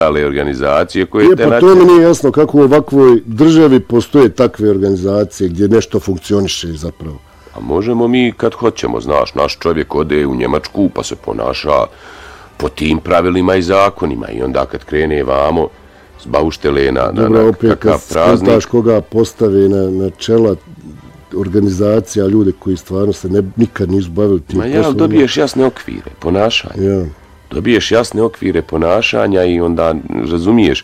organizacije koje pa to mi nije jasno kako u ovakvoj državi postoje takve organizacije gdje nešto funkcioniše zapravo. A možemo mi kad hoćemo, znaš, naš čovjek ode u Njemačku pa se ponaša po tim pravilima i zakonima i onda kad krene vamo s bauštele na kakav praznik. Dobro, koga postave na čela organizacija, ljude koji stvarno se nikad nisu bavili tim poslovima. Ali dobiješ jasne okvire ponašanja. Ja. Dobiješ jasne okvire ponašanja i onda razumiješ.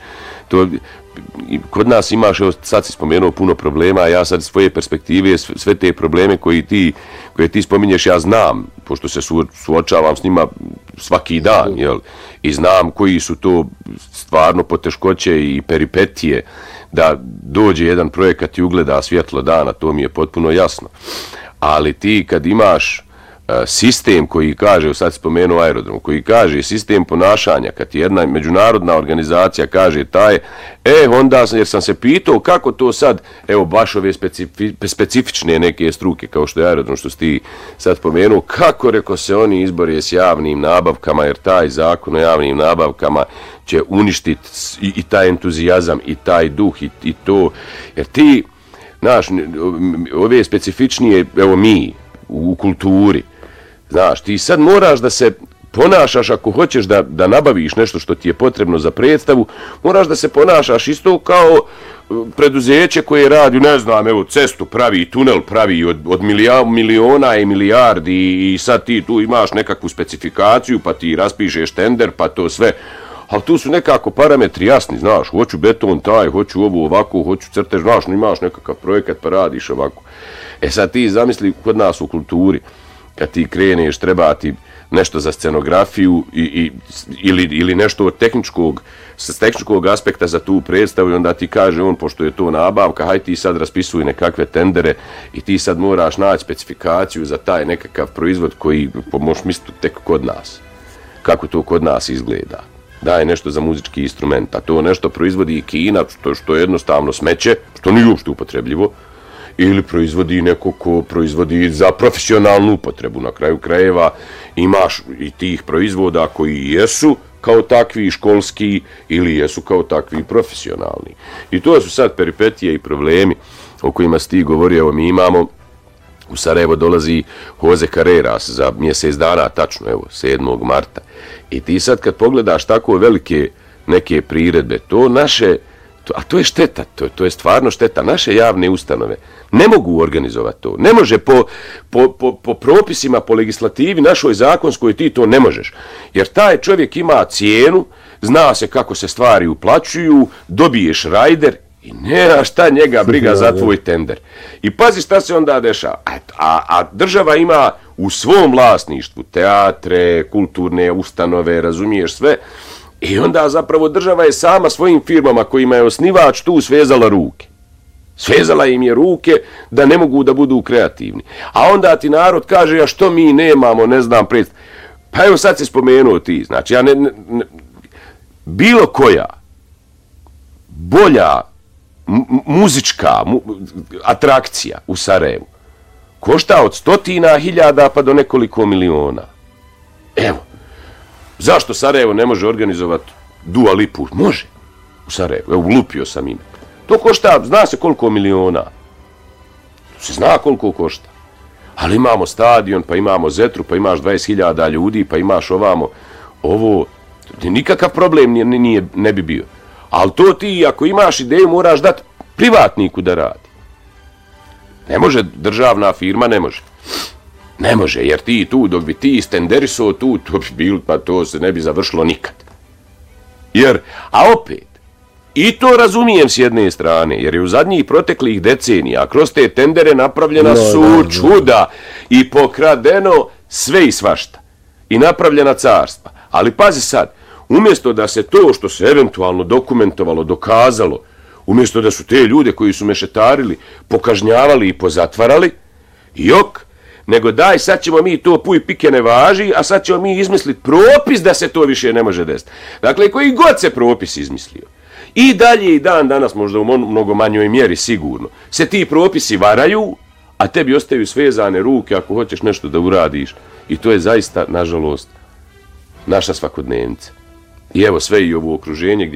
Kod nas imaš, evo sad si spomenuo puno problema, a ja sad iz svoje perspektive sve te probleme koje ti spominješ ja znam, pošto se suočavam s njima svaki dan, jel? I znam koji su to stvarno poteškoće i peripetije da dođe jedan projekat i ugleda svjetlo dana, to mi je potpuno jasno. Ali ti kad imaš sistem koji kaže, sad spomenuo aerodrom, koji kaže sistem ponašanja, kad jedna međunarodna organizacija kaže taj, onda jer sam se pitao kako to sad, evo baš ove specifične neke struke, kao što je aerodrom, što si ti sad spomenuo, kako reko se oni izbore s javnim nabavkama, jer taj zakon o javnim nabavkama će uništiti i taj entuzijazam, i taj duh, i to, jer ti, znaš, ove specifičnije, evo mi, u kulturi, znaš, ti sad moraš da se ponašaš ako hoćeš da nabaviš nešto što ti je potrebno za predstavu, moraš da se ponašaš isto kao preduzeće koje radi, ne znam, evo, cestu pravi, tunel pravi od miliona i milijardi i sad ti tu imaš nekakvu specifikaciju, pa ti raspišeš tender, pa to sve. Ali tu su nekako parametri jasni, znaš, hoću beton taj, hoću ovo ovako, hoću crtež, znaš, imaš nekakav projekat pa radiš ovako. Sad ti zamisli kod nas u kulturi, kad ti kreneš, treba ti nešto za scenografiju ili nešto od tehničkog aspekta za tu predstavu i onda ti kaže on, pošto je to nabavka, haj ti sad raspisuj nekakve tendere i ti sad moraš naći specifikaciju za taj nekakav proizvod koji možeš misliti tek kod nas. Kako to kod nas izgleda. Daje nešto za muzički instrument, a to nešto proizvodi i Kina, što je jednostavno smeće, što nije uopšte upotrebljivo, ili proizvodi neko ko proizvodi za profesionalnu upotrebu. Na kraju krajeva imaš i tih proizvoda koji jesu kao takvi školski ili jesu kao takvi profesionalni. I to su sad peripetije i problemi o kojima si ti govorio. Evo, mi imamo, u Sarajevo dolazi Jose Carreras za mjesec dana, tačno, evo, 7. marta. I ti sad kad pogledaš tako velike neke priredbe, to naše, a to je šteta, to je stvarno šteta. Naše javne ustanove ne mogu organizovati to. Ne može po propisima, po legislativi našoj zakonskoj ti to ne možeš. Jer taj čovjek ima cijenu, zna se kako se stvari uplaćuju, dobiješ rajder i nema šta njega briga za tvoj tender. I pazi šta se onda dešava. A država ima u svom vlasništvu teatre, kulturne ustanove, razumiješ sve. I onda zapravo država je sama svojim firmama kojima je osnivač tu svezala ruke. Svezala im je ruke da ne mogu da budu kreativni. A onda ti narod kaže, a što mi nemamo, ne znam, predstav. Pa evo sad si spomenuo ti, znači, ja bilo koja bolja muzička atrakcija u Sarajevu košta od 100.000 pa do nekoliko miliona. Evo. Zašto Sarajevo ne može organizovati Dua Lipu? Može u Sarajevu. Evo, ulupio sam ime. To košta, zna se koliko miliona. Se zna koliko košta. Ali imamo stadion, pa imamo Zetru, pa imaš 20.000 ljudi, pa imaš ovamo. Ovo, nikakav problem ne bi bio. Ali to ti, ako imaš ideju, moraš dati privatniku da radi. Ne može, državna firma ne može. Ne može, jer ti tu, dok bi ti stenderisao tu, to bi bilo, pa to se ne bi završilo nikad. Jer, a opet, i to razumijem s jedne strane, jer je u zadnjih proteklih decenija kroz te tendere napravljena su čuda i pokradeno sve i svašta. I napravljena carstva. Ali pazi sad, umjesto da se to što se eventualno dokumentovalo, dokazalo, umjesto da su te ljude koji su mešetarili pokažnjavali i pozatvarali, jok, nego daj, sad ćemo mi to puj pike ne važi, a sad ćemo mi izmisliti propis da se to više ne može desiti. Dakle, koji god se propis izmislio, i dalje i dan danas, možda u mnogo manjoj mjeri sigurno, se ti propisi varaju, a tebi ostaju svezane ruke ako hoćeš nešto da uradiš. I to je zaista, nažalost, naša svakodnevnica. I evo sve i ovo okruženje gdje